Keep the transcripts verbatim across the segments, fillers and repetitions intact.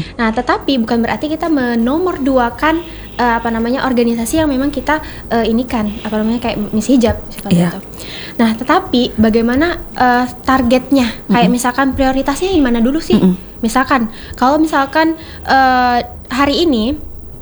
Nah, tetapi bukan berarti kita menomorduakan uh, apa namanya organisasi yang memang kita uh, ini kan apa namanya kayak Miss Hijab seperti Iya. itu. Nah, tetapi bagaimana uh, targetnya? Kayak Mm-mm. misalkan prioritasnya gimana dulu sih? Mm-mm. Misalkan kalau misalkan uh, hari ini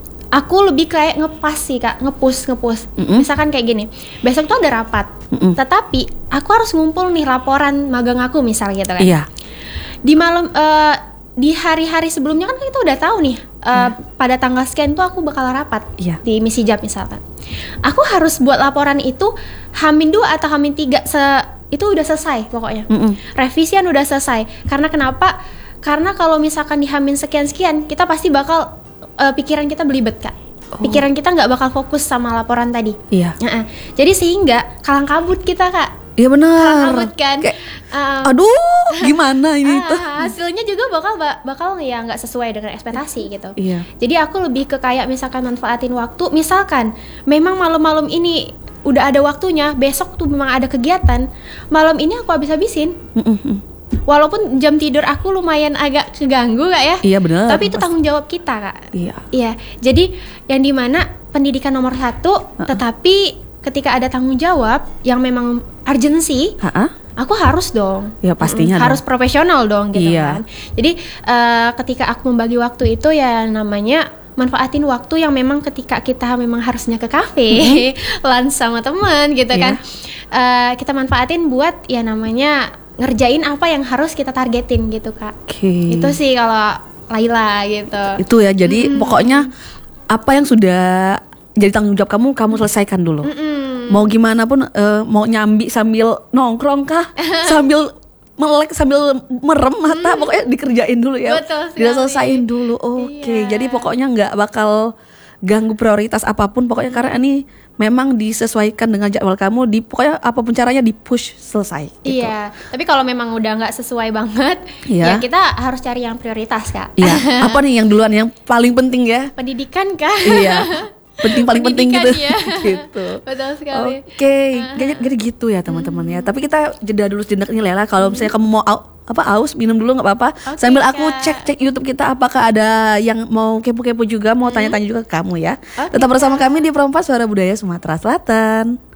aku lebih kayak ngepas sih Kak, ngepush ngepush. Mm-mm. Misalkan kayak gini, besok tuh ada rapat, Mm-mm. tetapi aku harus ngumpul nih laporan magang aku misal gitu kan. Iya. Di malam, uh, di hari-hari sebelumnya kan kita udah tahu nih, uh, pada tanggal sekian tuh aku bakal rapat Iya. di Miss Hijab misalkan. Aku harus buat laporan itu Hamin dua atau Hamin tiga se itu udah selesai pokoknya. Mm-mm. Revisian udah selesai. Karena kenapa? Karena kalau misalkan di Hamin sekian-sekian, kita pasti bakal uh, pikiran kita belibet Kak. Oh. Pikiran kita nggak bakal fokus sama laporan tadi. Iya. Uh-uh. Jadi sehingga kalang kabut kita Kak. Iya benar. Kalang kabut kan. Kayak, Uh, aduh, gimana ini tuh? ah, hasilnya juga bakal bakal ya nggak sesuai dengan ekspektasi gitu. Iya. Jadi aku lebih ke kayak misalkan manfaatin waktu. Misalkan memang malam-malam ini udah ada waktunya, besok tuh memang ada kegiatan, malam ini aku habis-habisin. Mm-mm. Walaupun jam tidur aku lumayan agak keganggu Kak ya. Iya benar. Tapi itu tanggung jawab kita Kak. Iya. Iya. Jadi yang dimana pendidikan nomor satu, Uh-uh. tetapi ketika ada tanggung jawab yang memang urgency, Ha-ha? aku harus dong. Ya pastinya Mm, harus dong. profesional dong gitu Iya. kan. Jadi uh, ketika aku membagi waktu itu ya namanya manfaatin waktu yang memang ketika kita memang harusnya ke kafe, lunch sama teman gitu Iya. kan. Uh, kita manfaatin buat ya namanya ngerjain apa yang harus kita targetin gitu Kak. Oke. Itu sih kalau Laila gitu. Itu ya. Jadi pokoknya apa yang sudah jadi tanggung jawab kamu, kamu selesaikan dulu. Mm-mm. Mau gimana pun, eh, mau nyambi sambil nongkrong kah, sambil melek sambil merem mata, pokoknya dikerjain dulu ya. Betul sekali. Diselesain dulu. Oke. Iya. Jadi pokoknya nggak bakal ganggu prioritas apapun pokoknya, karena ini memang disesuaikan dengan jadwal kamu. Di pokoknya apapun caranya di push selesai. Gitu. Iya, tapi kalau memang udah nggak sesuai banget, Iya. ya kita harus cari yang prioritas Kak. Iya. Apa nih yang duluan yang paling penting ya? Pendidikan Kak. Iya. Penting paling penting gitu. Pendidikan, ya. Gitu. Betul sekali. Oke, jadi, jadi gitu ya teman-teman ya. Tapi kita jeda dulu sejenak nih Lela. Kalau misalnya kamu mau au- apa aus minum dulu nggak apa-apa. Oke, Sambil aku Kak. cek-cek YouTube kita apakah ada yang mau kepo-kepo juga, mau tanya-tanya juga ke kamu ya. Oke, Tetap bersama Kak. kami di Perempat Suara Budaya Sumatera Selatan.